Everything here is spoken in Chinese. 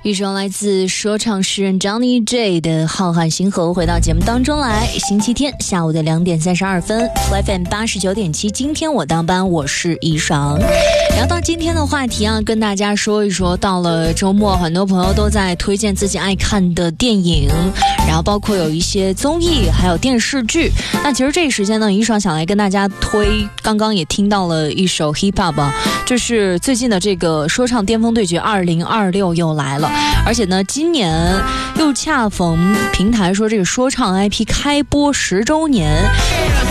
一首来自说唱诗人 Johnny J 的《浩瀚星河》回到节目当中来。星期天下午的2点32分 ，FM 89.7，今天我当班，我是易爽。聊到今天的话题啊，跟大家说一说，到了周末，很多朋友都在推荐自己爱看的电影，然后包括有一些综艺，还有电视剧。那其实这一时间呢，易爽想来跟大家推，刚刚也听到了一首 Hip Hop 啊，就是最近的这个说唱巅峰对决2026又来了。而且呢，今年又恰逢平台说这个说唱 IP 开播10周年，